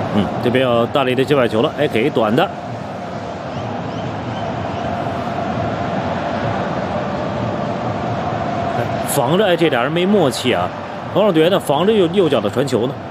这边有大力的接外球了，哎，给短的。防着，哎，这俩人没默契啊。防守队员呢，防着右脚的传球呢。